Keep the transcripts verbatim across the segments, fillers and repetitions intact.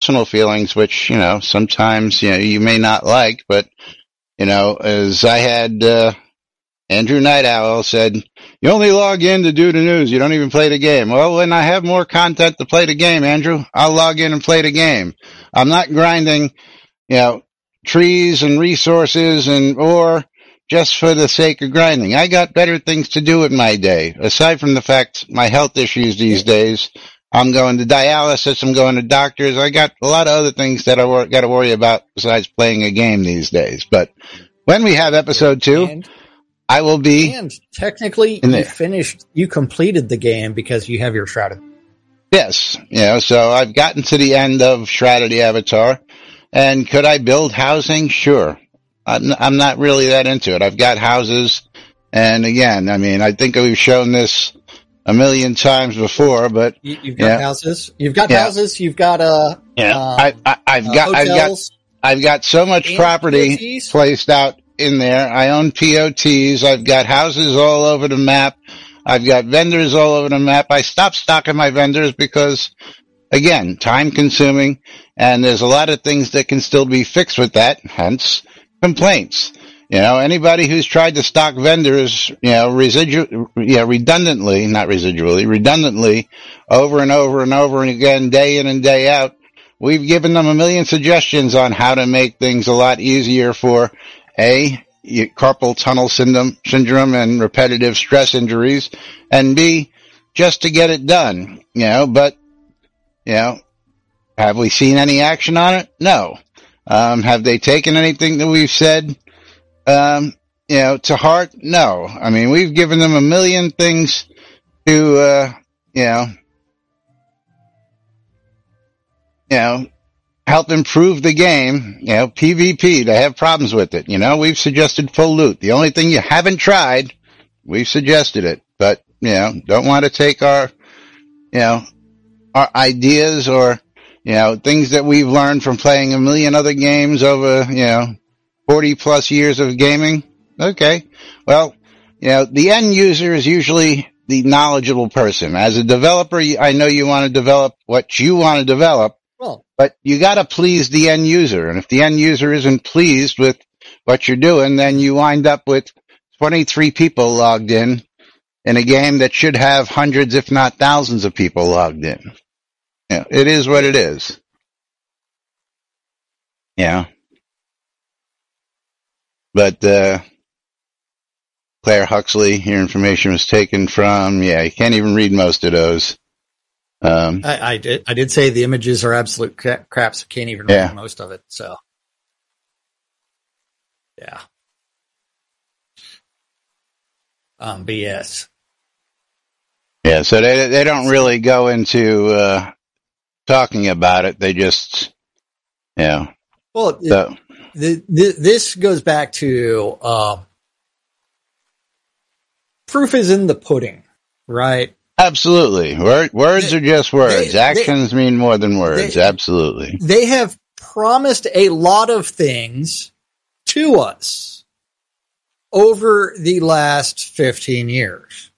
personal feelings, which, you know, sometimes, you know, you may not like, but, you know, as I had, uh, Andrew Night Owl said, you only log in to do the news. You don't even play the game. Well, when I have more content to play the game, Andrew, I'll log in and play the game. I'm not grinding, you know, trees and resources and, or just for the sake of grinding. I got better things to do in my day. Aside from the fact my health issues these days, I'm going to dialysis, I'm going to doctors. I got a lot of other things that I got to worry about besides playing a game these days. But when we have episode two, and, I will be. And technically, you finished, you completed the game because you have your Shrouded. Yes. You know, so I've gotten to the end of Shrouded the Avatar. And could I build housing? Sure. I'm, I'm not really that into it. I've got houses. And again, I mean, I think we've shown this a million times before, but you, you've got yeah. houses. You've got yeah. houses. You've got uh, yeah. Um, I, I, I've uh, got, I've got, I've got so much property P O Ts. Placed out in there. I own P O Ts. I've got houses all over the map. I've got vendors all over the map. I stopped stocking my vendors because, again, time consuming, and there's a lot of things that can still be fixed with that. Hence, complaints. You know, anybody who's tried to stock vendors, you know, residu- yeah, redundantly, not residually, redundantly, over and over and over and again, day in and day out, we've given them a million suggestions on how to make things a lot easier for, A, carpal tunnel syndrome, syndrome and repetitive stress injuries, and B, just to get it done, you know, but, you know, have we seen any action on it? No. Um, have they taken anything that we've said? Um, you know, to heart? No. I mean, we've given them a million things to, uh, you know, you know, help improve the game. You know, PvP, they have problems with it. You know, we've suggested full loot. The only thing you haven't tried, we've suggested it, but, you know, don't want to take our, you know, our ideas or, you know, things that we've learned from playing a million other games over, you know, forty plus years of gaming. Okay. Well, you know, the end user is usually the knowledgeable person. As a developer, I know you want to develop what you want to develop, well, but you got to please the end user. And if the end user isn't pleased with what you're doing, then you wind up with twenty-three people logged in in a game that should have hundreds, if not thousands of people logged in. You know, it is what it is. Yeah. But, uh, Claire Huxley, your information was taken from, yeah, you can't even read most of those. Um, I, I did, I did say the images are absolute cra- crap, so can't even yeah. read most of it, so. Yeah. Um, but yes. Yeah, so they, they don't really go into, uh, talking about it. They just, you know. Well, so. The, the, this goes back to uh, proof is in the pudding, right? Absolutely. Word, words they, are just words. They, Actions they, mean more than words. They, Absolutely. They have promised a lot of things to us over the last fifteen years.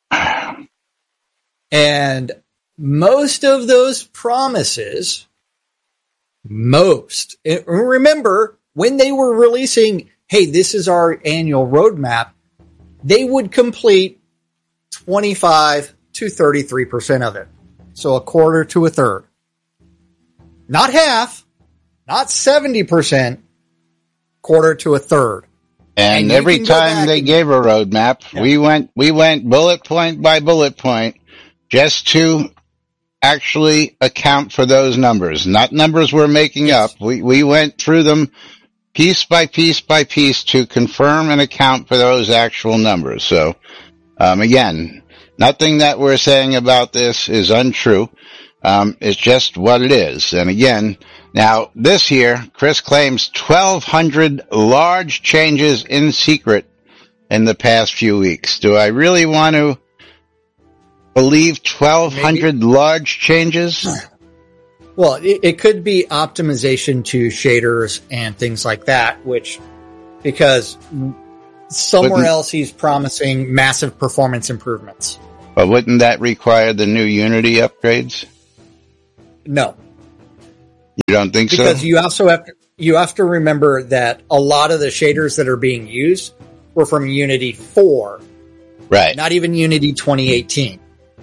And most of those promises, most, remember, when they were releasing, hey, this is our annual roadmap, they would complete twenty-five to thirty-three percent of it. So a quarter to a third. Not half, not seventy percent, quarter to a third. And, and every time they and, gave a roadmap, yeah. we went, we went bullet point by bullet point just to actually account for those numbers, not numbers we're making yes. up. We, we went through them piece by piece by piece to confirm and account for those actual numbers. So, um, again, nothing that we're saying about this is untrue. Um, it's just what it is. And again, now this year, Chris claims twelve hundred large changes in secret in the past few weeks. Do I really want to believe twelve hundred Maybe. large changes? Well, it, it could be optimization to shaders and things like that, which, because somewhere wouldn't, else he's promising massive performance improvements. But wouldn't that require the new Unity upgrades? No. You don't think because so? you also have to, you have to remember that a lot of the shaders that are being used were from Unity four, Right. not even Unity twenty eighteen.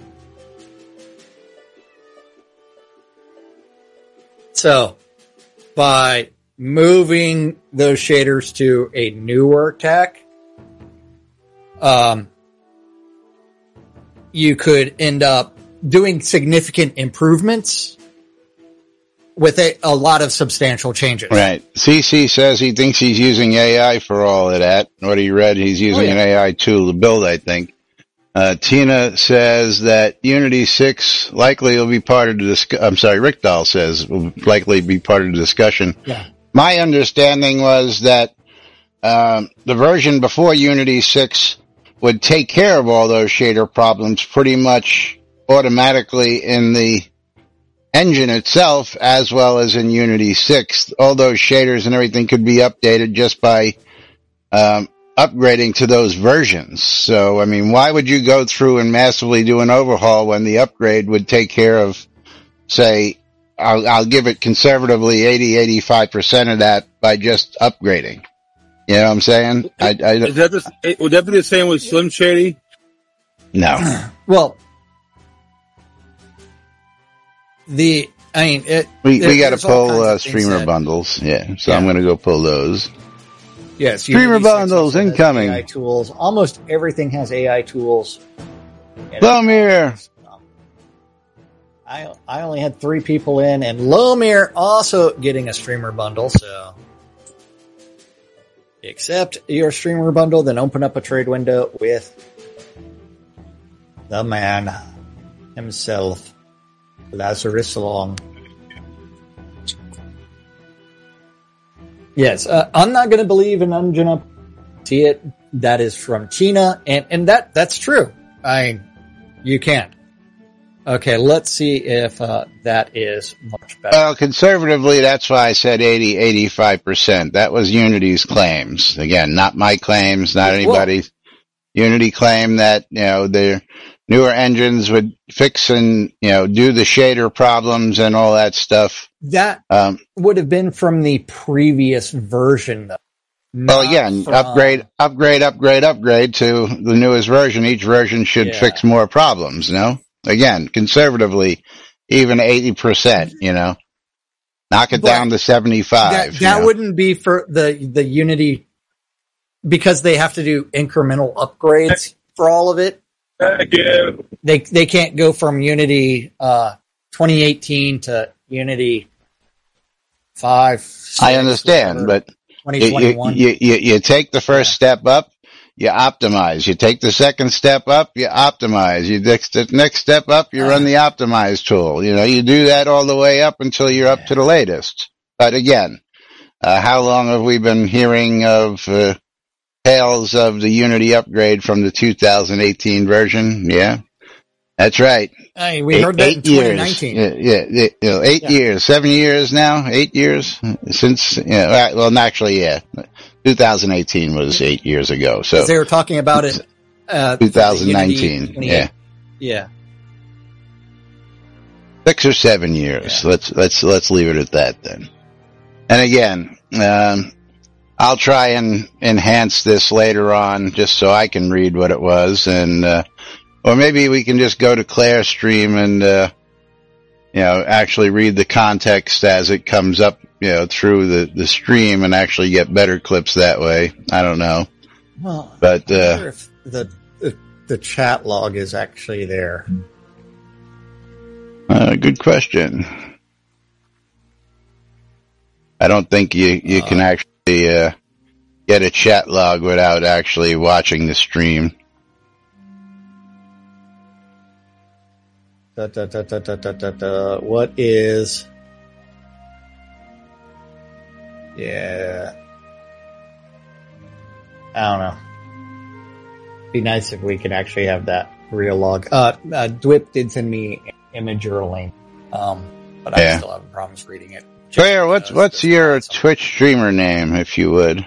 So, by moving those shaders to a newer tech, um, you could end up doing significant improvements with a, a lot of substantial changes. Right. C C says he thinks he's using A I for all of that. What he read, he's using Oh, yeah. an A I tool to build, I think. Uh, Tina says that Unity six likely will be part of the discussion. I'm sorry, Rick Dahl says will likely be part of the discussion. Yeah. My understanding was that um, the version before Unity six would take care of all those shader problems pretty much automatically in the engine itself, as well as in Unity six. All those shaders and everything could be updated just by um, upgrading to those versions. So, I mean, why would you go through and massively do an overhaul when the upgrade would take care of, say, I'll, I'll give it conservatively eighty, eighty-five percent of that by just upgrading. You know what I'm saying? I, I, Is that the, would that be the same with Slim Shady? no. Well, the I mean, it, We, there- we got to there's all pull kinds uh, of things streamer that- bundles. Yeah. So Yeah. I'm going to go pull those. Yes, Streamer Unity six bundles also has incoming. A I tools. Almost everything has A I tools. And- Lomir. I I only had three people in, and Lomir also getting a streamer bundle. So, accept your streamer bundle, then open up a trade window with the man himself, Lazarus Long. Yes, uh, I'm not going to believe in Unjana. See it. That is from Tina, and and that that's true. I you can't. Okay, let's see if uh, that is much better. Well, conservatively, that's why I said eighty, eighty-five percent. That was Unity's claims. Again, not my claims, not anybody's. Unity claimed that, you know, their newer engines would fix and, you know, do the shader problems and all that stuff. That Um, would have been from the previous version, though. well, Not again, from- upgrade, upgrade, upgrade, upgrade to the newest version. Each version should Yeah. fix more problems, you know? Again, conservatively, even eighty percent, you know? Knock it But down to seventy-five. That, you that know? wouldn't be for the the Unity, because they have to do incremental upgrades for all of it. Again. They they can't go from Unity uh, twenty eighteen to Unity five. I understand, but twenty you, twenty-one. you, you, you take the first Yeah. step up, you optimize. You take the second step up, you optimize. You next the next step up, you run the optimize tool. You know, you do that all the way up until you're up to the latest. But again, uh, how long have we been hearing of uh, tales of the Unity upgrade from the two thousand eighteen version? Yeah, that's right. Hey, we Eight- heard that in eight years. twenty nineteen. Yeah, yeah, yeah, you know, eight Yeah. years, seven years now, eight years since. Yeah, right, well, actually, yeah, two thousand eighteen was eight years ago. So They were talking about it. Uh, for the twenty nineteen, Unity twenty-eight. yeah, Yeah. six or seven years. Yeah. Let's let's let's leave it at that then. And again, um, I'll try and enhance this later on, just so I can read what it was, and uh, or maybe we can just go to Claire's stream and uh, you know actually read the context as it comes up, you know, through the the stream, and actually get better clips that way. I don't know, Well, but I uh, wonder if the, the the chat log is actually there. uh, good question. I don't think you you can actually uh, get a chat log without actually watching the stream. Da, da, da, da, da, da, da, da. What is? Yeah, I don't know. Be nice if we could actually have that real log. Uh, uh Dwip did send me an image or a link, um, but I Yeah. still have problems reading it. Claire, what's Uh, what's it's your awesome. Twitch streamer name, if you would?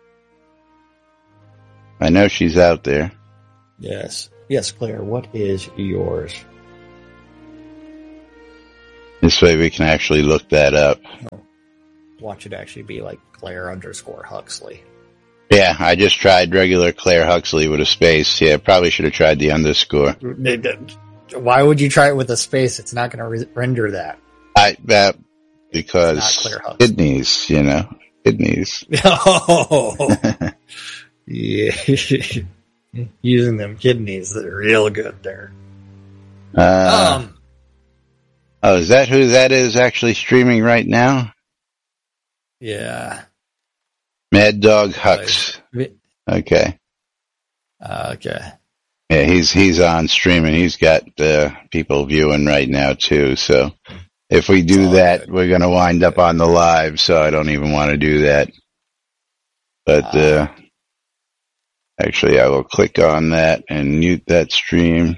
I know she's out there. Yes, yes, Claire. What is yours? This way we can actually look that up. Watch it actually be like Claire underscore Huxley. Yeah, I just tried regular Claire Huxley with a space. Yeah, probably should have tried the underscore. Why would you try it with a space? It's not going to re- render that. I uh, because kidneys, you know, kidneys. Oh, yeah, using them kidneys that are real good there. Uh, um, oh, is that who that is actually streaming right now? Yeah, Mad Dog Hux. Okay. Uh, okay. Yeah, he's he's on streaming. He's got uh, people viewing right now too. So if we do that, good. We're going to wind up on the live. So I don't even want to do that. But uh, uh, actually, I will click on that and mute that stream.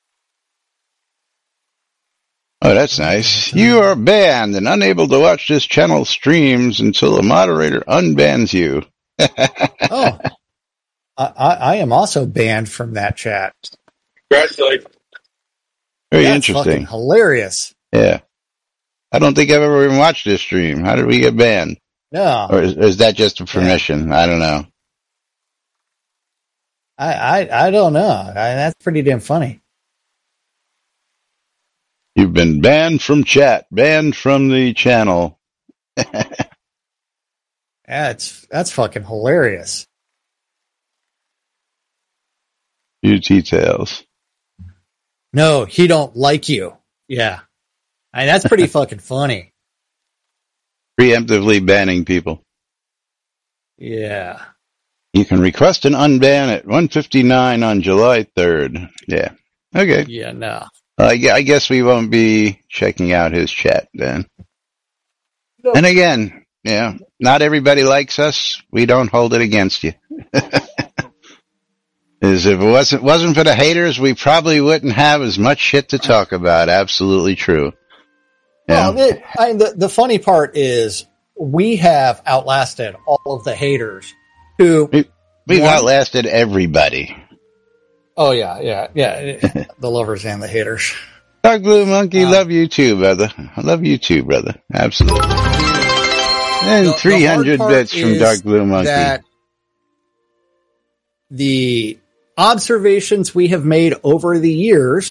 Oh, that's nice. You are banned and unable to watch this channel streams until a moderator unbans you. Oh, I, I am also banned from that chat. Congratulations. Very That's interesting. Hilarious. Yeah. I don't think I've ever even watched this stream. How did we get banned? No. Or is, is that just a permission? Yeah. I don't know. I, I, I don't know. I, that's pretty damn funny. You've been banned from chat, banned from the channel. Yeah, it's, that's fucking hilarious. Few details. No, he don't like you. Yeah. I mean, that's pretty fucking funny. Preemptively banning people. Yeah. You can request an unban at one fifty-nine on July third. Yeah. Okay. Yeah, no. Uh, I guess we won't be checking out his chat then. No. And again, yeah, not everybody likes us. We don't hold it against you. Is if it wasn't wasn't for the haters, we probably wouldn't have as much shit to talk about. Absolutely true. Yeah. Well, it, I mean, the the funny part is we have outlasted all of the haters who we, we've won. outlasted everybody. Oh yeah, yeah, yeah. The lovers and the haters. Dark Blue Monkey, um, love you too, brother. I love you too, brother. Absolutely. And the, three hundred the bits from Dark Blue Monkey. That the observations we have made over the years,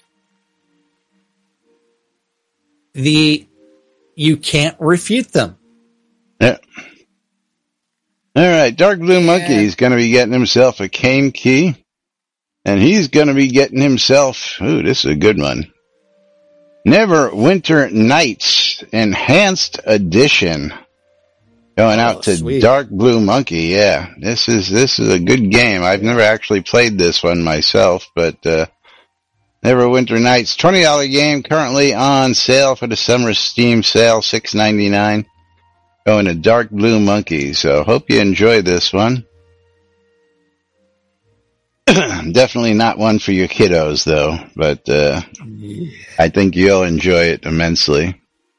the you can't refute them. Yeah. All right, Dark Blue Monkey is going to be getting himself a cane key. And he's going to be getting himself, ooh, this is a good one. Neverwinter Nights Enhanced Edition. Going out oh, to sweet. Dark Blue Monkey. Yeah, this is, this is a good game. I've never actually played this one myself, but, uh, Neverwinter Nights, twenty dollars game currently on sale for the summer Steam sale, six ninety-nine. Going to Dark Blue Monkey. So hope you enjoy this one. Definitely not one for your kiddos, though, but uh, yeah. I think you'll enjoy it immensely.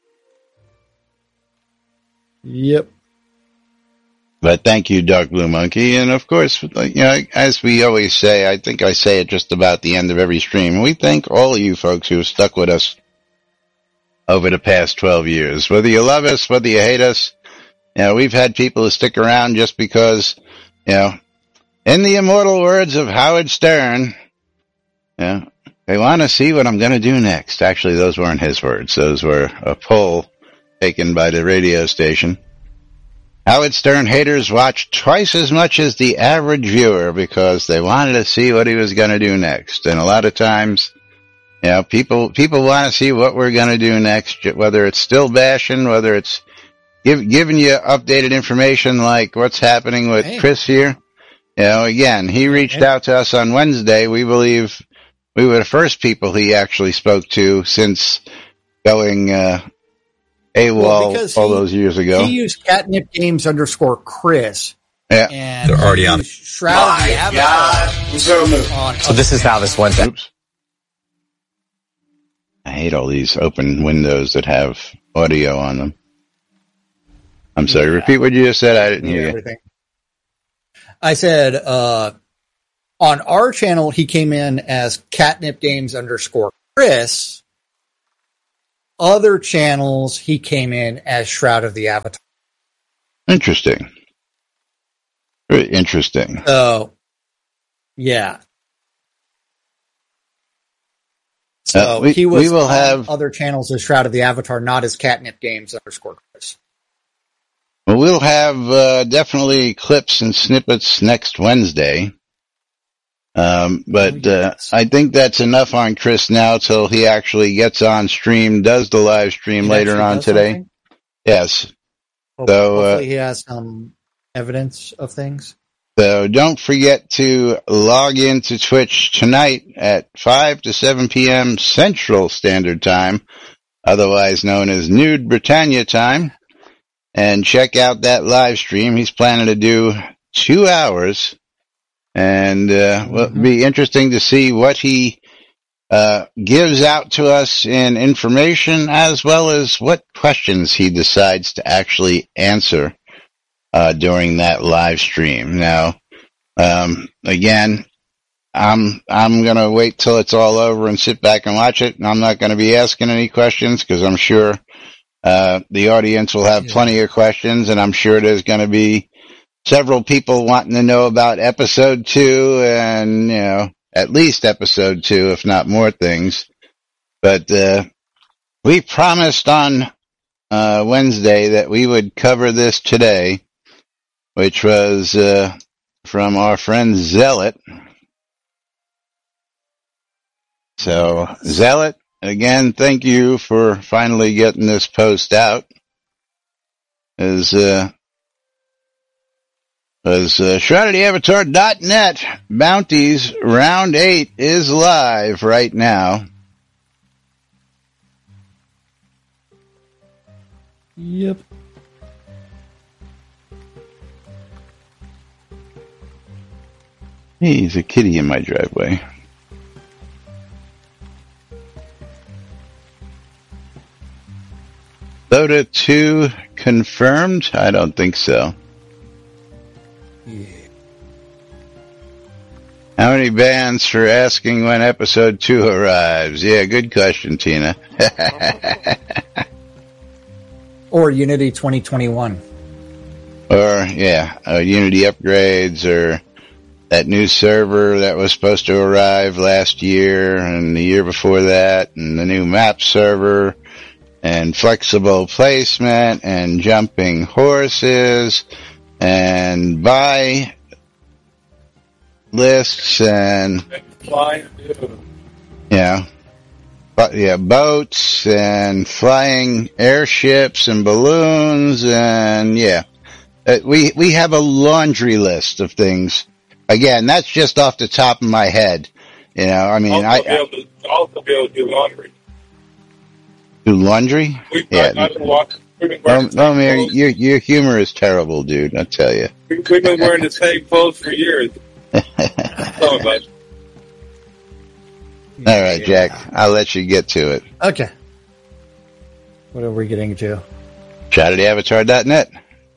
Yep. But thank you, Dark Blue Monkey, and of course, you know, as we always say, I think I say it just about the end of every stream. We thank all of you folks who have stuck with us over the past twelve years. Whether you love us, whether you hate us, you know, we've had people who stick around just because, you know. In the immortal words of Howard Stern, yeah, they want to see what I'm going to do next. Actually, those weren't his words. Those were a poll taken by the radio station. Howard Stern haters watched twice as much as the average viewer because they wanted to see what he was going to do next. And a lot of times, you know, people, people want to see what we're going to do next, whether it's still bashing, whether it's give, giving you updated information like what's happening with hey. Chris here. You know, again, he reached out to us on Wednesday. We believe we were the first people he actually spoke to since going uh, AWOL well, all he, those years ago. He used catnip games underscore Chris. Yeah. And they're already on. Shroud the Avatar. So, so this is how this went. Oops. I hate all these open windows that have audio on them. I'm sorry. Yeah. Repeat what you just said. I didn't hear everything. I said, uh, on our channel, he came in as catnip games underscore Chris. other channels, he came in as Shroud of the Avatar. Interesting. Very interesting. So, yeah. So Uh, we, he was we will on have other channels as Shroud of the Avatar, not as Catnip Games underscore Chris. well, we'll have uh, definitely clips and snippets next Wednesday. Um, but Oh, yes. uh, I think that's enough on Chris now till he actually gets on stream, does the live stream He later actually on does today. something? Yes. Ho- So, uh, Hopefully he has some evidence of things. So don't forget to log into Twitch tonight at five to seven p.m. Central Standard Time, otherwise known as Nude Britannia Time, and check out that live stream. He's planning to do two hours, and uh, well, it'll be interesting to see what he uh, gives out to us in information, as well as what questions he decides to actually answer Uh, during that live stream. Now, um, again, I'm, I'm gonna wait till it's all over and sit back and watch it, and I'm not gonna be asking any questions, because I'm sure, uh, the audience will have Yeah. plenty of questions, and I'm sure there's gonna be several people wanting to know about episode two, and, you know, at least episode two, if not more things. But, uh, we promised on, uh, Wednesday that we would cover this today, which was uh, from our friend Zealot. So, Zealot, again, thank you for finally getting this post out. As uh, as uh, Shroud of the Avatar dot net Bounties Round eight is live right now. Yep. Hey, there's a kitty in my driveway. Dota two confirmed? I don't think so. Yeah. How many bands for asking when episode two arrives? Yeah, good question, Tina. Or Unity twenty twenty-one. Or, yeah, uh, Unity upgrades, or that new server that was supposed to arrive last year and the year before that, and the new map server, and flexible placement, and jumping horses, and buy lists, and, Fly. yeah, but yeah, boats, and flying airships, and balloons, and yeah. Uh, we, we have a laundry list of things. Again, that's just off the top of my head. You know, I mean, Also I, be able to, also be able to do laundry. do laundry? We've Yeah. I've been walking. We've been Oh, wearing the oh, same man, clothes. your, your humor is terrible, dude. I tell you. We- We've been wearing the same clothes for years. Some of us. All right, Jack, I'll let you get to it. Okay. What are we getting to? Shroud of the Avatar dot net.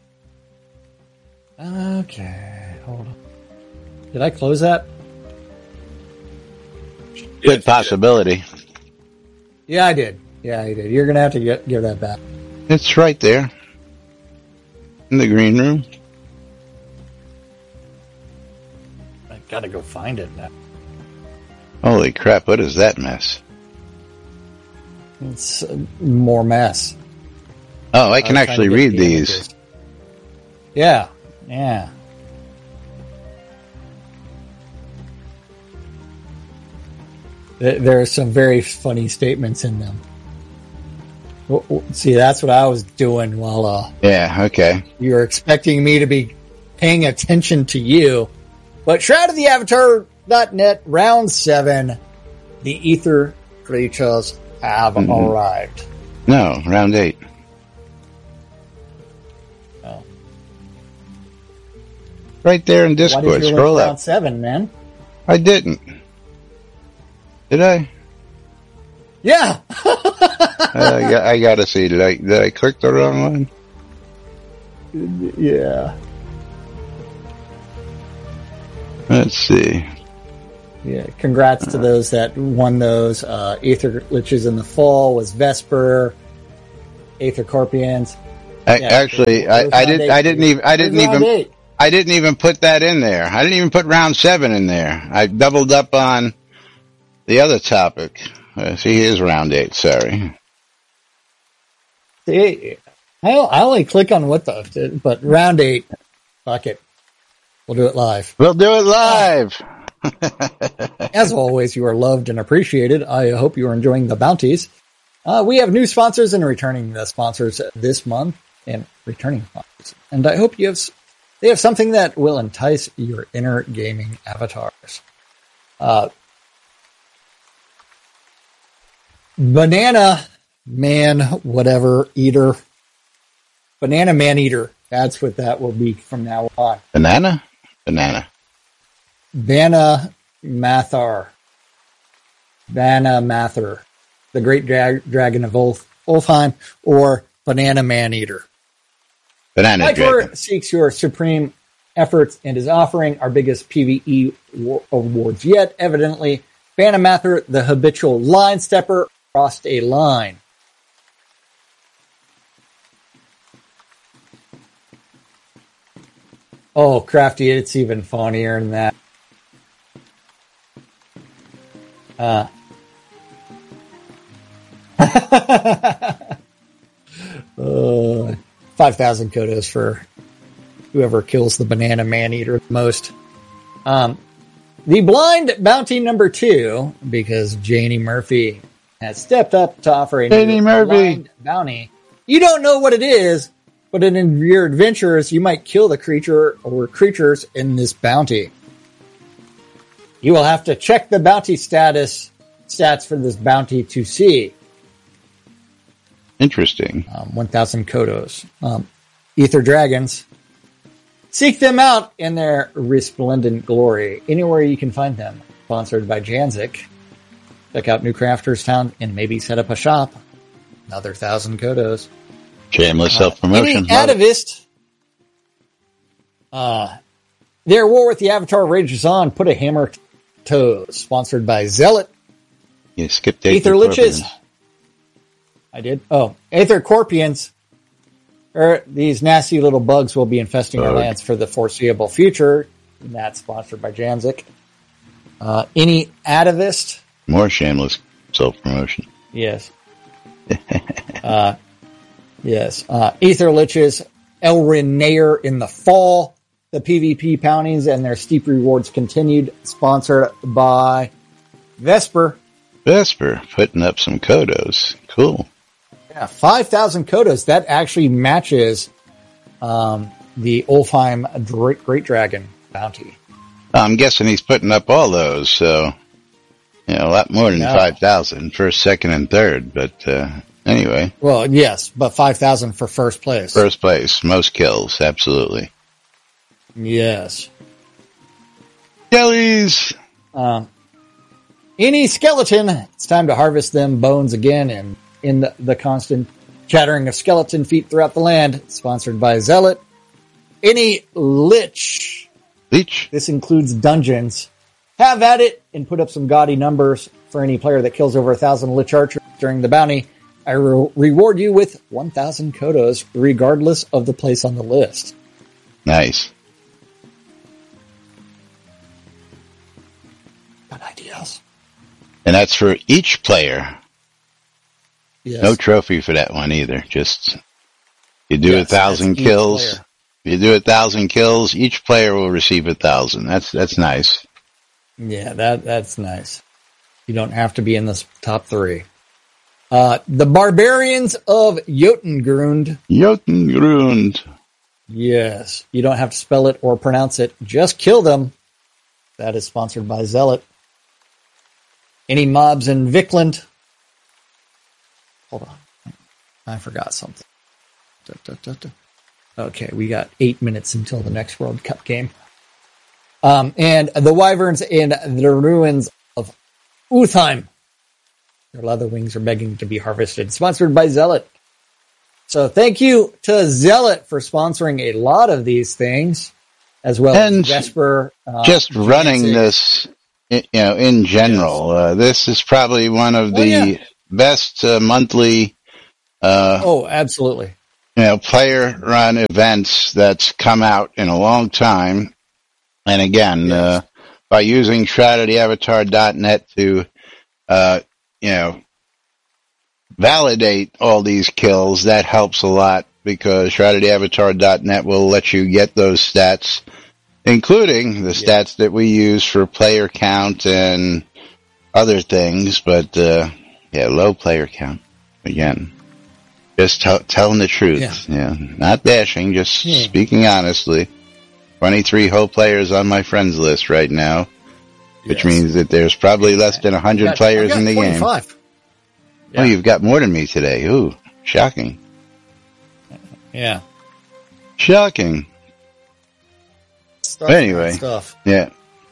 Okay, hold on. Did I close that? Good possibility. Yeah, I did. Yeah, I did. You're gonna have to get give that back. It's right there. In the green room. I gotta go find it now. Holy crap, what is that mess? It's uh, more mess. Oh, I I can was trying actually to get read the these. images. Yeah, yeah. There there are some very funny statements in them. W- w- See, that's what I was doing while uh, Yeah, okay. you were expecting me to be paying attention to you. But Shroud of the Avatar dot net round seven, the ether creatures have Mhm. arrived. No, round eight. Oh. Right there in Why did Discord. you Scroll look up. round seven, man? I didn't. Did I? Yeah. uh, I, got, I gotta see. Did I, did I click the wrong one? Yeah. Let's see. Yeah, congrats to those that won those. Uh, Aether Liches in the fall was Vesper, Aether Corpians. I, Yeah, actually, it I, was I round didn't. eight. I didn't even. I It was didn't round even. eight. I didn't even put that in there. I didn't even put round seven in there. I doubled up on the other topic. Uh, see, here's round eight. Sorry. See, I, I only click on what the, but round eight, fuck it. We'll do it live. We'll do it live. As always, you are loved and appreciated. I hope you are enjoying the bounties. Uh, we have new sponsors and returning the sponsors this month and returning sponsors. And I hope you have, they have something that will entice your inner gaming avatars. Uh, Banana Man, whatever, eater. Banana Man Eater. That's what that will be from now on. Banana? Banana. Bana Mathar. Bana Mathar. The Great Dra- Dragon of Ulf- Ulfheim, or Banana Man Eater. Banana Dragon. Micor seeks your supreme efforts and is offering our biggest PvE war- awards yet. Evidently, Bana Mathar, the habitual line stepper, crossed a line. Oh, Crafty, it's even funnier than that. Uh. uh, five thousand Kodos for whoever kills the Banana Man Eater the most. Um, the blind bounty number two, because Janie Murphy has stepped up to offer a Janie new Murphy. blind bounty. You don't know what it is, but in your adventures, you might kill the creature or creatures in this bounty. You will have to check the bounty status stats for this bounty to see. Interesting. Um, one thousand Kodos. Um, Aether Dragons. Seek them out in their resplendent glory. Anywhere you can find them. Sponsored by Janzik. Check out New Crafters Town and maybe set up a shop. Another thousand Kodos. Shameless Uh, self-promotion. any atavist, uh, their war with the Avatar rages on. Put a hammer to toes. Sponsored by Zealot. You skipped Aether Liches. I did. Oh, Aether Corpians. Er, these nasty little bugs will be infesting our Bug. lands for the foreseeable future. And that's sponsored by Janzik. Uh, any atavist? More shameless self-promotion. Yes. uh, yes. Uh, Aether Liches, Elrin Nair in the fall. The PvP poundings and their steep rewards continued. Sponsored by Vesper. Vesper putting up some Kodos. Cool. Yeah, five thousand Kodos. That actually matches um, the Ulfheim Dra- Great Dragon bounty. I'm guessing he's putting up all those, so, you know, a lot more than Yeah. five thousand. First, second, and third, but, uh, anyway. Well, yes, but five thousand for first place. First place, most kills, absolutely. Yes. Jellies! Um, any skeleton, it's time to harvest them bones again and in the, the constant chattering of skeleton feet throughout the land. Sponsored by Zealot. Any lich, Leech. this includes dungeons, have at it and put up some gaudy numbers for any player that kills over a thousand lich archers during the bounty. I re- reward you with one thousand Kodos regardless of the place on the list. Nice. Good ideas. And that's for each player. Yes. No trophy for that one either. Just, you do Yes, a thousand that's each kills. player. You do a thousand kills, each player will receive a thousand. That's, that's nice. Yeah, that that's nice. You don't have to be in the top three. Uh, the Barbarians of Jotungrund. Jotungrund. Yes, you don't have to spell it or pronounce it. Just kill them. That is sponsored by Zealot. Any mobs in Vikland? Hold on. I forgot something. Da, da, da, da. Okay, we got eight minutes until the next World Cup game. Um, and the Wyverns in the ruins of Uthheim. Their leather wings are begging to be harvested. Sponsored by Zealot. So thank you to Zealot for sponsoring a lot of these things, as well And as Vesper. Uh, Just running Janzik. this, you know, in general. Uh, this is probably one of the oh, yeah. best uh, monthly, uh, oh, absolutely, you know, player-run events that's come out in a long time. And again, yes. uh, by using shrouded avatar dot net to, uh, you know, validate all these kills, that helps a lot because shrouded avatar dot net will let you get those stats, including the yeah. stats that we use for player count and other things. But, uh, yeah, low player count. Again, just t- telling the truth. Yeah. yeah. Not bashing, just yeah. speaking honestly. twenty-three whole players on my friends list right now, which yes. means that there's probably less than one hundred got, players in the twenty-five. Game. Yeah. Oh, you've got more than me today. Ooh, shocking. Yeah. Shocking. Stuff, anyway, stuff. yeah.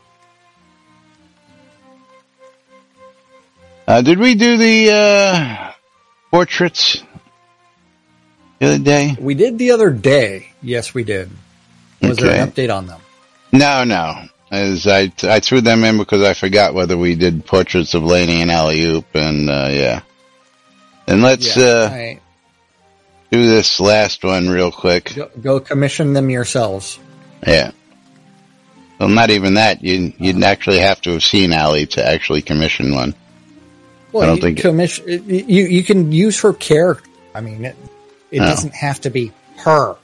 Uh, did we do the uh, portraits the other day? We did the other day. Yes, we did. Was okay. there an update on them? No, no. As I, I threw them in because I forgot whether we did portraits of Laney and Alley-Oop, and uh, yeah. And let's yeah, uh, I, do this last one real quick. Go, go commission them yourselves. Yeah. Well, not even that. You, you'd uh-huh. actually have to have seen Allie to actually commission one. Well, I don't you think commission. It, you you can use her character. I mean, it, it no. doesn't have to be her.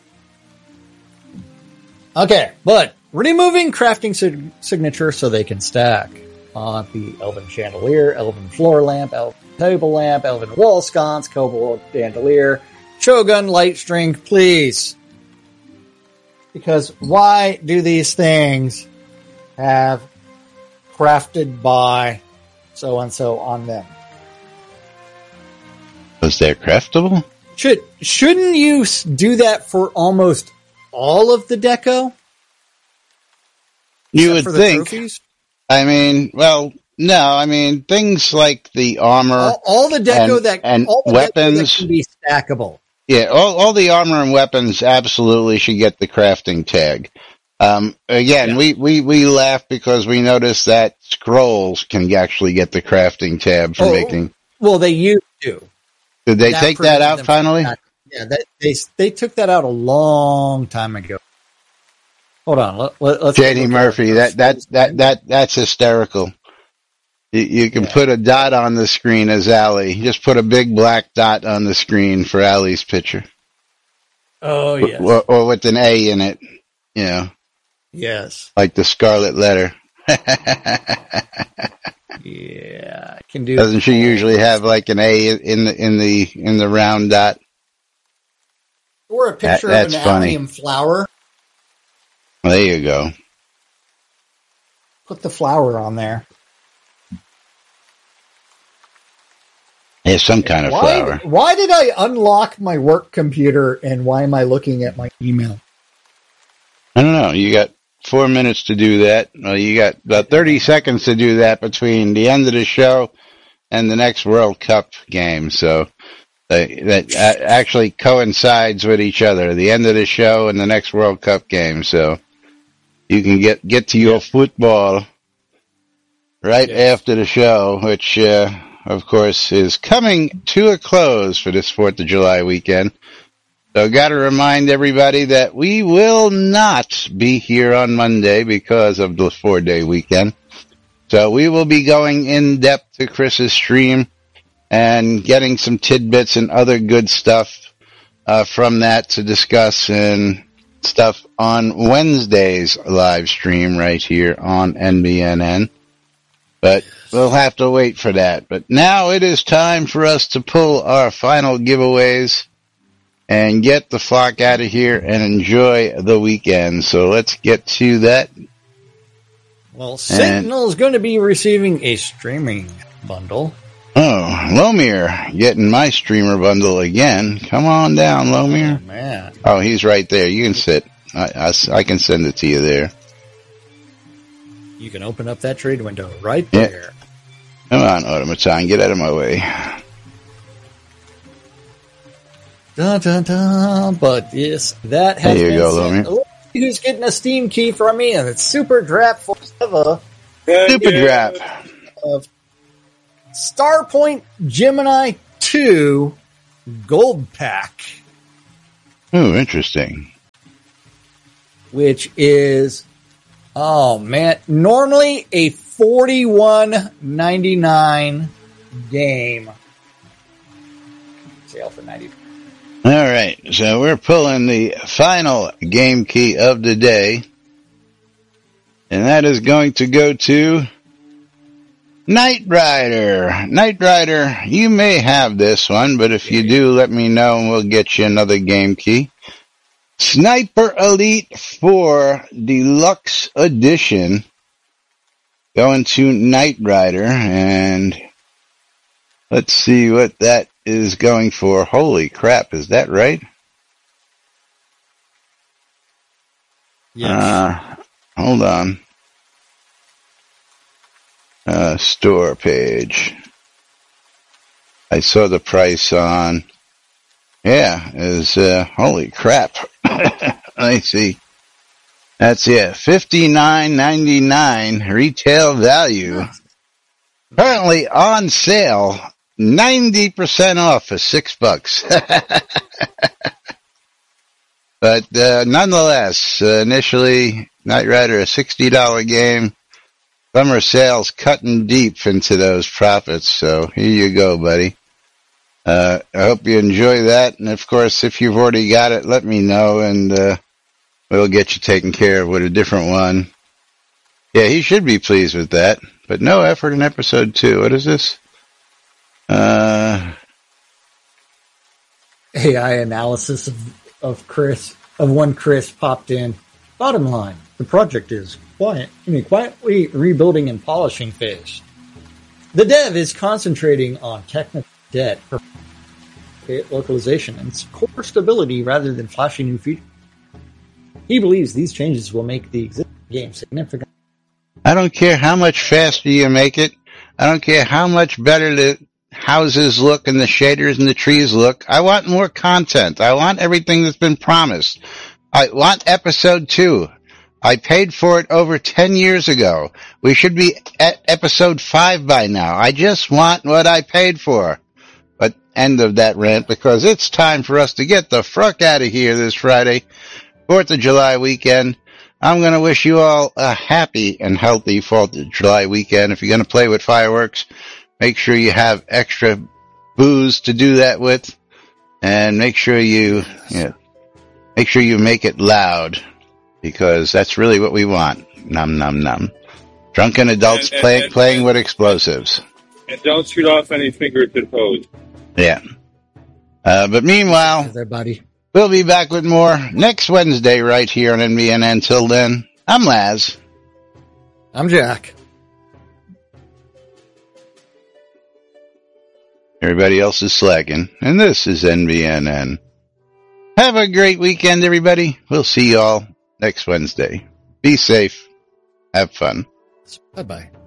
Okay, but removing crafting sig- signature so they can stack on the Elven Chandelier, Elven Floor Lamp, Elven Table Lamp, Elven Wall Sconce, Kobold Chandelier, Shogun Light String, please. Because why do these things have crafted by so-and-so on them? Was they're craftable? Should, shouldn't you do that for almost all of the deco? You would think. Trophies? I mean, well, no, I mean, things like the armor. All, all the deco and, that, and all the weapons deco that can be stackable. Yeah, all, all the armor and weapons absolutely should get the crafting tag. Um, again, yeah. we, we, we laugh because we noticed that scrolls can actually get the crafting tab for oh, making. Well, they used to. Did they that take that out finally? Yeah, that, they they took that out a long time ago. Hold on, let, let, let's. J D Murphy, that that that that that's hysterical. You, you can yeah. put a dot on the screen as Allie. Just put a big black dot on the screen for Allie's picture. Oh yes, or, or with an A in it. You know. Yes. Like the Scarlet Letter. Yeah, I can do. Doesn't she usually have like an A in the in the in the round dot? Or a picture that, of an allium flower. Well, there you go. Put the flower on there. Yeah, some kind of why, flower. Why did I unlock my work computer and why am I looking at my email? I don't know. You got four minutes to do that. Well, you got about thirty seconds to do that between the end of the show and the next World Cup game. So uh, that uh, actually coincides with each other, the end of the show and the next World Cup game. So you can get, get to your football right yes. after the show, which, uh, of course, is coming to a close for this fourth of July weekend. So got to remind everybody that we will not be here on Monday because of the four-day weekend. So we will be going in depth to Chris's stream and getting some tidbits and other good stuff uh, from that to discuss and stuff on Wednesday's live stream right here on N B N N. But we'll have to wait for that. But now it is time for us to pull our final giveaways and get the flock out of here and enjoy the weekend. So let's get to that. Well, Sentinel is going to be receiving a streaming bundle. Oh, Lomir getting my streamer bundle again. Come on down, Lomir. Oh, man. Oh, he's right there. You can sit. I, I, I can send it to you there. You can open up that trade window right there. Yeah. Come on, Automaton. Get out of my way. Dun, dun, dun. But yes, that has there you been go, Lomir. Who's getting a Steam key from me, and it's Super Drap Forever. Stupid yeah. rap. Of Starpoint Gemini two Gold Pack, Ooh, interesting. which is, oh man, normally a forty-one ninety-nine game. Sale for ninety. All right, so we're pulling the final game key of the day, and that is going to go to Knight Rider. Knight Rider, you may have this one, but if you do, let me know and we'll get you another game key. Sniper Elite four Deluxe Edition going to Knight Rider, and let's see what that is going for. Holy crap, is that right? Yes. Uh, hold on. Uh, store page. I saw the price on, yeah, is, uh, holy crap. Let me see. That's it. fifty-nine ninety-nine retail value. Currently on sale, ninety percent off for six bucks. But, uh, nonetheless, uh, initially, Knight Rider, a sixty dollar game. Summer sales cutting deep into those profits, so here you go, buddy. Uh, I hope you enjoy that, and of course, if you've already got it, let me know, and uh, we'll get you taken care of with a different one. Yeah, he should be pleased with that, but no effort in episode two. What is this? Uh, A I analysis of, of Chris, of when Chris popped in. Bottom line, the project is quiet, in a quietly rebuilding and polishing phase. The dev is concentrating on technical debt, localization, and core stability rather than flashy new features. He believes these changes will make the existing game significant. I don't care how much faster you make it. I don't care how much better the houses look and the shaders and the trees look. I want more content. I want everything that's been promised. I want episode two. I paid for it over ten years ago. We should be at episode five by now. I just want what I paid for. But end of that rant, because it's time for us to get the fuck out of here this Friday, fourth of July weekend. I'm going to wish you all a happy and healthy fourth of July weekend. If you're going to play with fireworks, make sure you have extra booze to do that with, and make sure you, you know, make sure you make it loud, because that's really what we want. Num, num, num. Drunken adults And- and- play, and- playing and- with explosives. And don't shoot off any fingers to toes. Yeah. Uh, but meanwhile, Everybody. we'll be back with more next Wednesday right here on N B N. Until then, I'm Laz. I'm Jack. Everybody else is slacking, and this is N B N N. Have a great weekend, everybody. We'll see you all next Wednesday. Be safe. Have fun. Bye-bye.